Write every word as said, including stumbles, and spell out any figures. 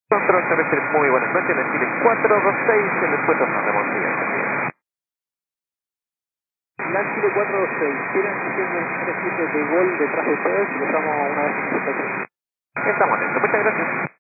Control terrestre, muy buenas noches, en el Chile cuatro dos seis, en el puerto San Ramón. LAN Chile cuatro dos seis, ¿quieren hacer un registro de gol detrás de ustedes? Le damos una vez en Estamos en esto, muchas gracias.